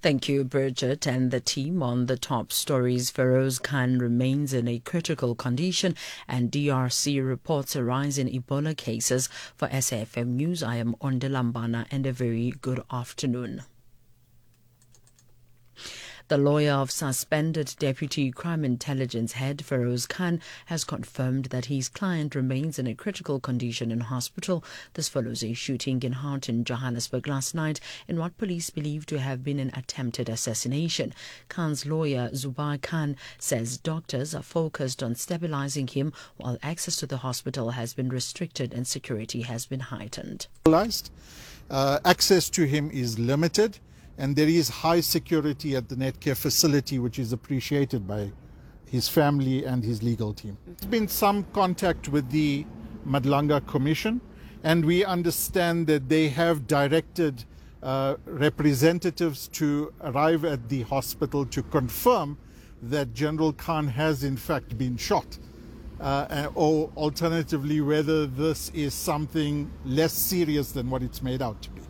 Thank you, Bridget, and the team. On the top stories, Feroz Khan remains in a critical condition and DRC reports a rise in Ebola cases. For SAFM News, I am Onde Lambana and a very good afternoon. The lawyer of suspended Deputy Crime Intelligence Head Feroz Khan has confirmed that his client remains in a critical condition in hospital. This follows a shooting in Houghton, Johannesburg last night in what police believe to have been an attempted assassination. Khan's lawyer Zubair Khan says doctors are focused on stabilizing him while access to the hospital has been restricted and security has been heightened. Access to him is limited, and there is high security at the Netcare facility, which is appreciated by his family and his legal team. There's been some contact with the Madlanga Commission, and we understand that they have directed representatives to arrive at the hospital to confirm that General Khan has in fact been shot, or alternatively whether this is something less serious than what it's made out to be.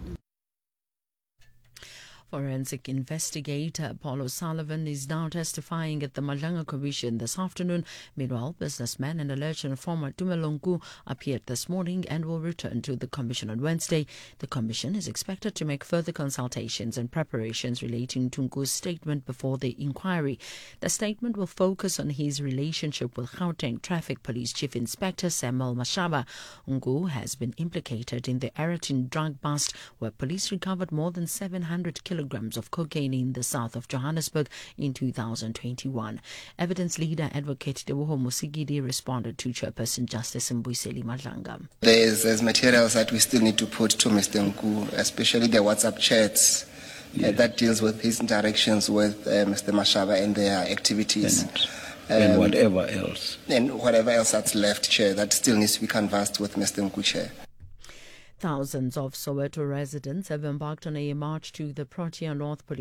Forensic investigator Paul O'Sullivan is now testifying at the Madlanga Commission this afternoon. Meanwhile, businessman and alleged informer Tumelongu appeared this morning and will return to the Commission on Wednesday. The Commission is expected to make further consultations and preparations relating to Nku's statement before the inquiry. The statement will focus on his relationship with Gauteng Traffic Police Chief Inspector Samuel Mashaba. Nku has been implicated in the Aratin drug bust, where police recovered more than 700 kilograms of cocaine in the south of Johannesburg in 2021. Evidence leader Advocate Teboho Musigidi responded to Chairperson Justice Mbuyiseli Madlanga. There's materials that we still need to put to Mr. Nku, especially the WhatsApp chats that deals with his interactions with Mr. Mashaba and their activities. And whatever else. And whatever else that's left, Chair, that still needs to be canvassed with Mr. Nku, Chair. Thousands of Soweto residents have embarked on a march to the Protea North Police